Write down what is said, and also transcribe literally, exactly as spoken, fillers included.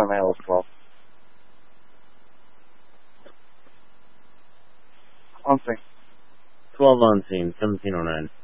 my mail is twelve. On scene. twelve on scene, seventeen oh nine.